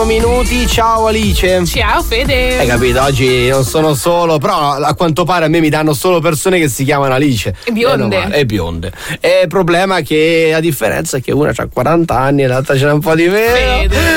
minuti. Ciao Alice. Ciao Fede. Hai capito? Oggi non sono solo, però a quanto pare a me mi danno solo persone che si chiamano Alice. E bionde. E bionde. E il problema è che la differenza è che una ha 40 anni e l'altra ce n'ha un po' di meno. Fede.